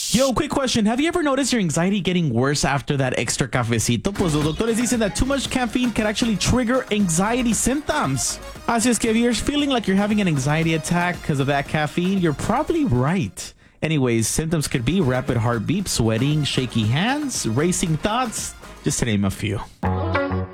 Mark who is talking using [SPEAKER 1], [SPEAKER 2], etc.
[SPEAKER 1] Yo, quick question. Have you ever noticed your anxiety getting worse after that extra cafecito? Pues los doctores dicen that too much caffeine can actually trigger anxiety symptoms. Así es que if you're feeling like you're having an anxiety attack because of that caffeine, you're probably right. Anyways, symptoms could be rapid heartbeat, sweating, shaky hands, racing thoughts, just to name a few.